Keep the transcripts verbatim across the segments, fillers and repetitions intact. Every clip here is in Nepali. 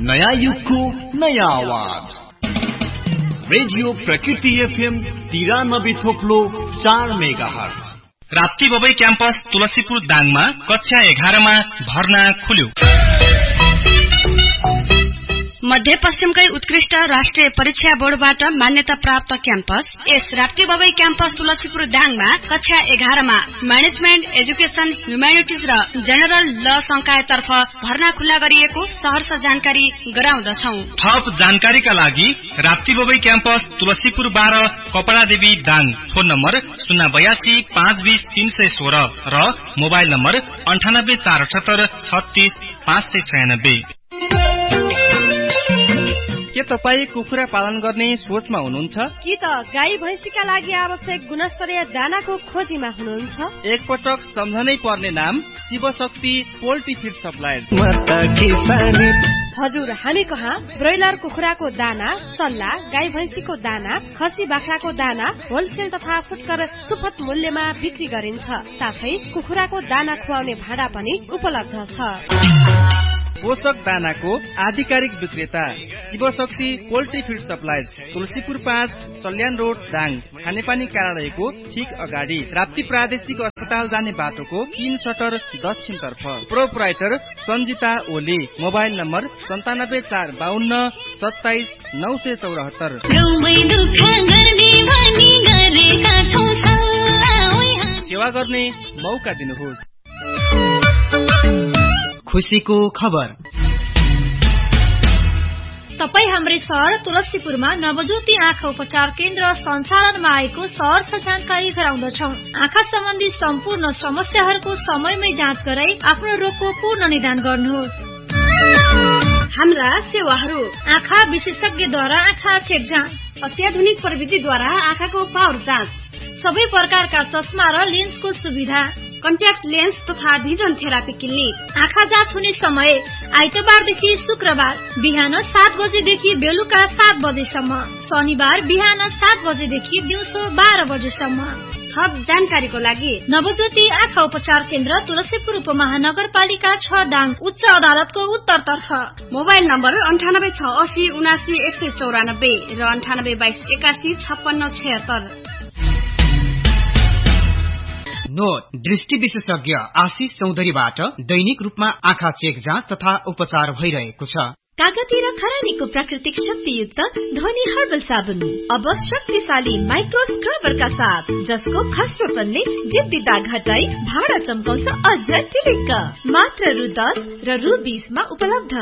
नयाँ युगको नयाँ आवाज रेडियो प्रकृति एफएम तिरानब्बे थोप्लो चार mega hertz. Rapti Babai campus Tulsipur दाङमा कक्षा एघारमा भर्ना खुल्यो। मध्यपश्चिमकै उत्कृष्ट राष्ट्रिय परीक्षा बोर्डबाट मान्यता प्राप्त क्याम्पस यस राप्ती बबई क्याम्पस तुलसीपुर दाङमा कक्षा एघारमा म्यानेजमेन्ट, एजुकेसन, ह्युम्यानिटिज र जेनरल ल संकायतर्फ भर्ना खुल्ला गरिएको सहर्ष जानकारी गराउँदछौ। थप जानकारीका लागि राप्ती बबई क्याम्पस तुलसीपुर बाह्र कपडादेवी दाङ फोन नम्बर शून्य बयासी पाँच बीस तीन सय सोह्र र मोबाइल नम्बर अन्ठानब्बे चार अठहत्तर छत्तीस पाँच सय छयानब्बे। के तपाई कुखुरा पालन गर्ने सोचमा हुनुहुन्छ कि त गाई भैँसीका लागि आवश्यक गुणस्तरीय दानाको खोजीमा हुनुहुन्छ? एकपटक सम्झनै पर्ने नाम शिवशक्ति पोल्ट्री फिड सप्लायर्स। हजुर, हामी कहाँ ब्रोइलर कुखुराको दाना, चल्ला, गाई भैँसीको दाना, खसी बाख्राको दाना होलसेल तथा फुटकर सुपथ मूल्यमा बिक्री गरिन्छ। साथै कुखुराको दाना खुवाउने भाडा पनि उपलब्ध छ। पोषक दानाको आधिकारिक विक्रेता Shivshakti poultry feed suppliers, Tulsipur पाँच सल्यान रोड दाङ, खानेपानी कार्यालयको ठिक अगाडि, राप्ती प्रादेशिक अस्पताल जाने बाटोको तीन सटर दक्षिण तर्फ। Proprietor Sanjita Oli. Mobile number सन्तानब्बे चार बाहन्न सत्ताइस नौ सय चौरात्तर। सेवा गर्ने मौका दिनुहोस्। खुसीको खबर। तपाई हाम्रै सहर तुलसीपुरमा नवज्योति आँखा उपचार केन्द्र सञ्चालनमा आएको सहर्ष जानकारी गराउँदछौ। आँखा सम्बन्धी सम्पूर्ण समस्याहरूको समयमै जाँच गराई आफ्नो रोगको पूर्ण निदान गर्नुहोस्। हाम्रा सेवाहरू: आँखा विशेषज्ञद्वारा आँखा चेक जाँच, अत्याधुनिक प्रविधिद्वारा आँखाको पावर जाँच, सबै प्रकारका चस्मा र लेन्सको सुविधा, कन्ट्याक्ट लेन्स तथा भिजन थेरापी क्लिनिक। आँखा जाँच हुने समय आइतबारदेखि शुक्रबार बिहान सात बजेदेखि बेलुका सात बजेसम्म, शनिबार बिहान सात बजेदेखि दिउँसो बाह्र बजेसम्म। थप जानकारीको लागि नवज्योति आँखा उपचार केन्द्र तुलसीपुर उपमहानगरपालिका छ दाङ, उच्च अदालतको उत्तरतर्फ। मोबाइल नम्बर अन्ठानब्बे छ असी उनासी एक सय चौरानब्बे र अन्ठानब्बे बाइस एकासी छप्पन्न छयत्तर। नोट: दृष्टि विशेषज्ञ आशिष चौधरीबाट दैनिक रूपमा आँखा चेक जाँच तथा उपचार भइरहेको छ। कागती र खरानीको प्राकृतिक शक्तियुक्त ध्वनि हर्बल साबुन अब शक्तिशाली माइक्रो स्क्रबरका साथ, जसको खस्रोपनले जिद्दी दाग हटाई भाडा चम्काउँछ अझ टिलिक्क। मात्र रु दस र रु बीसमा उपलब्ध।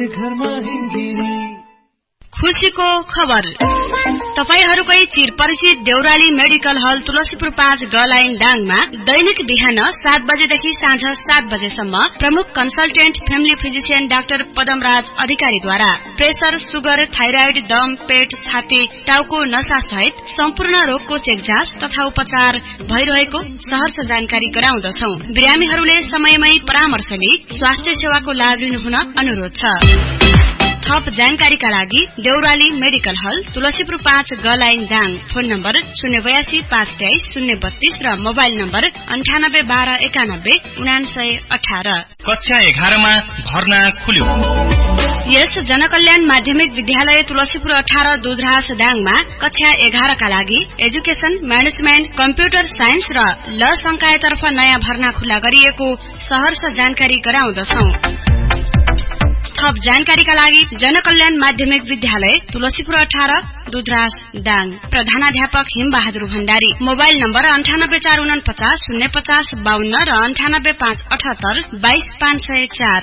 खुसीको खबर। तपाईहरूकै चिर परिचित देउराली मेडिकल हल तुलसीपुर पाँच ग लाइन दाङमा दैनिक बिहान सात बजेदेखि साँझ सात बजेसम्म प्रमुख consultant family physician doctor Padamraj अधिकारीद्वारा प्रेसर, सुगर, थाइराइड, दम, पेट, छाती, टाउको नसा सहित सम्पूर्ण रोगको चेक जाँच तथा उपचार भइरहेको सहर्ष जानकारी गराउँदछौ। बिरामीहरूले समयमै परामर्श लिई स्वास्थ्य सेवाको लाभ लिनुहुन अनुरोध छ। थप जानकारीका लागि देउराली मेडिकल हल तुलसीपुर पाँच ग लाइन दाङ, फोन नम्बर शून्य बयासी पाँच तेइस शून्य बत्तीस र मोबाइल नम्बर अन्ठानब्बे बाह्र एकानब्बे उनासय अठार। कक्षा एघारमा भर्ना खुल्यो। यस जनकल्याण माध्यमिक विद्यालय तुलसीपुर अठार दुधरास दाङमा कक्षा एघारका लागि एजुकेसन, म्यानेजमेन्ट, कम्प्युटर साइन्स र ल संकायतर्फ नयाँ भर्ना खुल्ला गरिएको सहर्ष जानकारी गराउँदछौ। थप जानकारीका लागि जनकल्याण माध्यमिक विद्यालय तुलसीपुर अठार दुधरास दाङ, प्रधानाध्यापक हिमबहादुर भण्डारी। मोबाइल नम्बर अन्ठानब्बे चार उनपचास शून्य पचास बाहन्न र अन्ठानब्बे पाँच अठहत्तर बाइस पाँच सय चार।